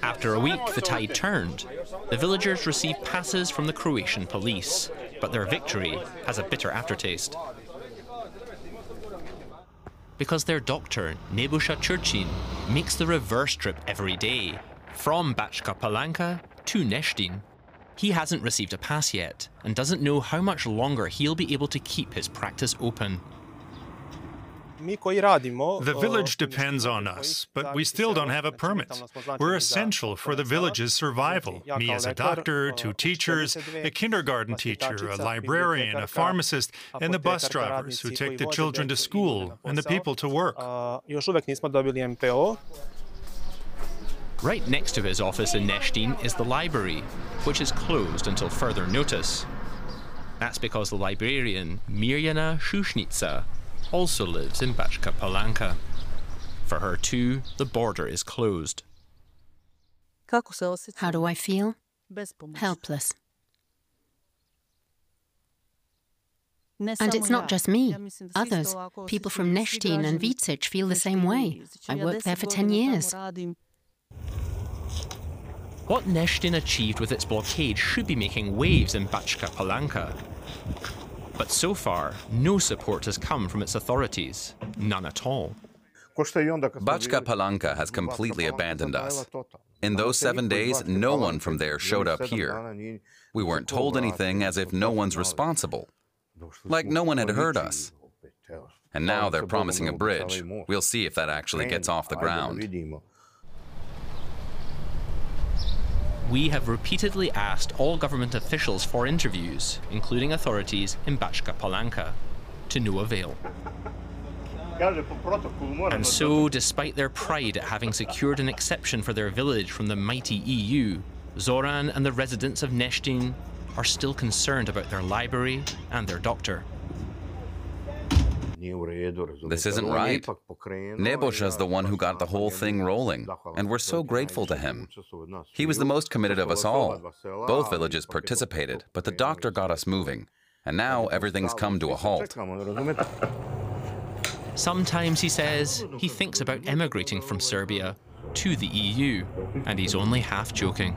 After a week, the tide turned. The villagers received passes from the Croatian police, but their victory has a bitter aftertaste. Because their doctor, Nebojša Čurčin, makes the reverse trip every day, from Bačka Palanka to Neštin. He hasn't received a pass yet and doesn't know how much longer he'll be able to keep his practice open. The village depends on us, but we still don't have a permit. We're essential for the village's survival. Me as a doctor, 2 teachers, a kindergarten teacher, a librarian, a pharmacist, and the bus drivers who take the children to school and the people to work. Right next to his office in Neštin is the library, which is closed until further notice. That's because the librarian, Mirjana Šušnica, also lives in Bačka Palanka. For her too, the border is closed. How do I feel? Helpless. And it's not just me. Others, people from Neštin and Vičić, feel the same way. I worked there for 10 years. What Neštin achieved with its blockade should be making waves in Bačka Palanka. But so far, no support has come from its authorities. None at all. Bačka Palanka has completely abandoned us. In those 7 days, no one from there showed up here. We weren't told anything, as if no one's responsible. Like no one had heard us. And now they're promising a bridge. We'll see if that actually gets off the ground. We have repeatedly asked all government officials for interviews, including authorities in Bačka Palanka, to no avail. And so, despite their pride at having secured an exception for their village from the mighty EU, Zoran and the residents of Neštin are still concerned about their library and their doctor. This isn't right. Nebojša's the one who got the whole thing rolling, and we're so grateful to him. He was the most committed of us all. Both villages participated, but the doctor got us moving, and now everything's come to a halt. Sometimes, he says, he thinks about emigrating from Serbia to the EU, and he's only half joking.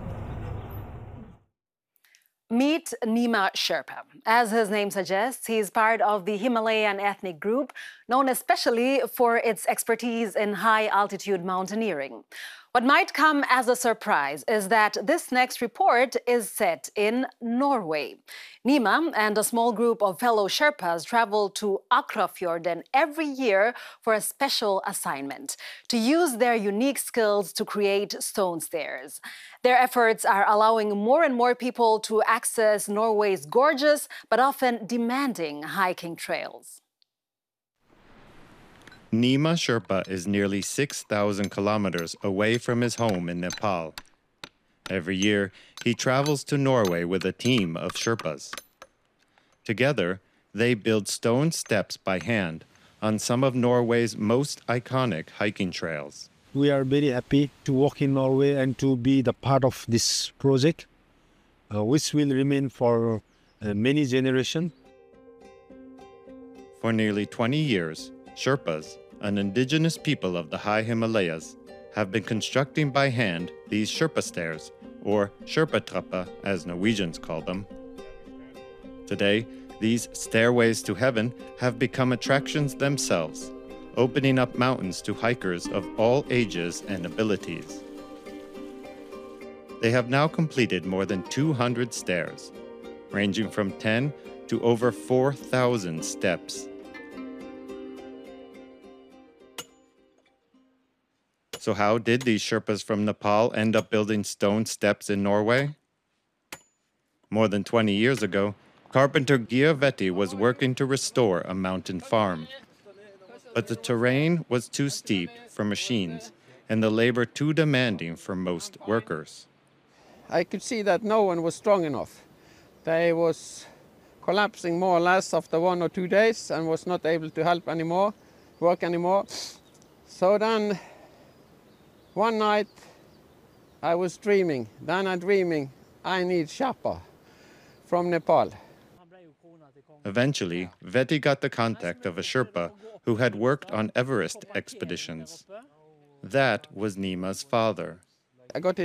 Meet Nima Sherpa. As his name suggests, he is part of the Himalayan ethnic group, known especially for its expertise in high-altitude mountaineering. What might come as a surprise is that this next report is set in Norway. Nima and a small group of fellow Sherpas travel to Akrafjorden every year for a special assignment, to use their unique skills to create stone stairs. Their efforts are allowing more and more people to access Norway's gorgeous but often demanding hiking trails. Nima Sherpa is nearly 6,000 kilometers away from his home in Nepal. Every year, he travels to Norway with a team of Sherpas. Together, they build stone steps by hand on some of Norway's most iconic hiking trails. We are very happy to work in Norway and to be the part of this project, which will remain for many generations. For nearly 20 years, Sherpas, an indigenous people of the high Himalayas, have been constructing by hand these Sherpa stairs, or Sherpatrappa as Norwegians call them. Today, these stairways to heaven have become attractions themselves, opening up mountains to hikers of all ages and abilities. They have now completed more than 200 stairs, ranging from 10 to over 4,000 steps. So how did these Sherpas from Nepal end up building stone steps in Norway? More than 20 years ago, carpenter Geir Vetti was working to restore a mountain farm. But the terrain was too steep for machines and the labor too demanding for most workers. I could see that no one was strong enough. They was collapsing more or less after 1 or 2 days and was not able to help anymore, work anymore. So then one night I was dreaming, I need Sherpa from Nepal. Eventually, Vetti got the contact of a Sherpa who had worked on Everest expeditions. That was Nima's father. I got